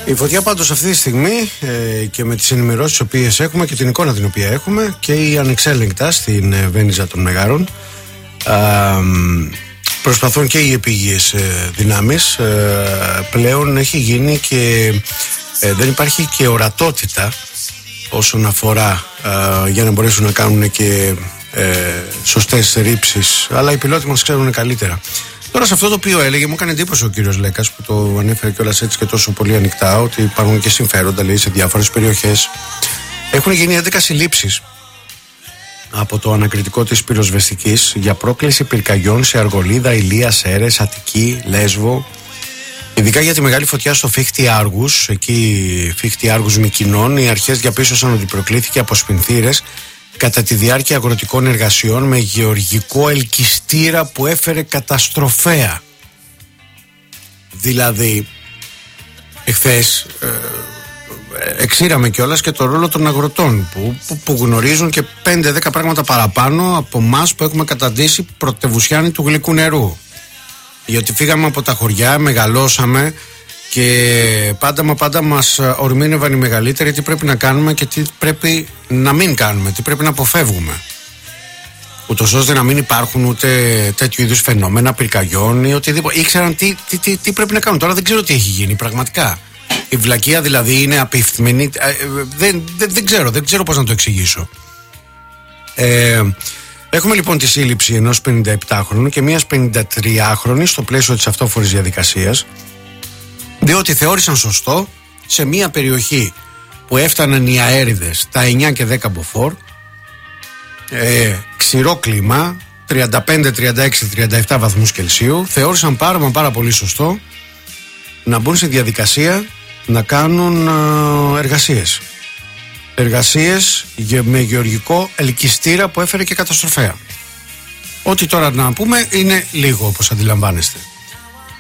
Η φωτιά πάντως αυτή τη στιγμή και με τις ενημερώσεις τις οποίες έχουμε και την εικόνα την οποία έχουμε και η ανεξέλεγκτα στην Βένιζα των Μεγάρων, προσπαθούν και οι επίγειες δυνάμεις, πλέον έχει γίνει και δεν υπάρχει και ορατότητα όσον αφορά για να μπορέσουν να κάνουν και σωστές ρήψεις, αλλά οι πιλότοι μας ξέρουν καλύτερα. Τώρα, σε αυτό το οποίο έλεγε, μου έκανε εντύπωση ο κύριος Λέκας που το ανέφερε κιόλας έτσι και τόσο πολύ ανοιχτά, ότι υπάρχουν και συμφέροντα, λέει, σε διάφορες περιοχές. Έχουν γίνει 11 συλλήψεις από το ανακριτικό της πυροσβεστικής για πρόκληση πυρκαγιών σε Αργολίδα, Ηλία, Σέρες, Αττική, Λέσβο. Ειδικά για τη μεγάλη φωτιά στο Φίχτη Άργους, εκεί Φίχτη Άργους Μυκηνών, οι αρχές διαπίστωσαν ότι προκλήθηκε από σπινθήρες κατά τη διάρκεια αγροτικών εργασιών με γεωργικό ελκυστήρα που έφερε καταστροφέα. Δηλαδή, εχθές εξήραμε κιόλας και το ρόλο των αγροτών που γνωρίζουν και 5-10 πράγματα παραπάνω από εμάς που έχουμε καταντήσει πρωτευουσιάνοι του γλυκού νερού. Γιατί φύγαμε από τα χωριά, μεγαλώσαμε και πάντα μας ορμήνευαν οι μεγαλύτεροι τι πρέπει να κάνουμε και τι πρέπει να μην κάνουμε, τι πρέπει να αποφεύγουμε. Ούτως ώστε να μην υπάρχουν ούτε τέτοιου είδους φαινόμενα, πυρκαγιών ή οτιδήποτε. Ήξεραν τι πρέπει να κάνουν. Τώρα δεν ξέρω τι έχει γίνει πραγματικά. Η βλακεία δηλαδή είναι απίφθημενη. Δεν ξέρω πώς να το εξηγήσω. Έχουμε λοιπόν τη σύλληψη ενός 57χρονου και μιας 53χρονης στο πλαίσιο της αυτόφορης διαδικασίας, διότι θεώρησαν σωστό σε μια περιοχή που έφταναν οι αέριδες τα 9 και 10 μποφόρ, ξηρό κλίμα, 35, 36, 37 βαθμούς Κελσίου, θεώρησαν πάρα πολύ σωστό να μπουν σε διαδικασία να κάνουν εργασίες με γεωργικό ελκυστήρα που έφερε και καταστροφέα. Ό,τι τώρα να πούμε είναι λίγο, όπως αντιλαμβάνεστε.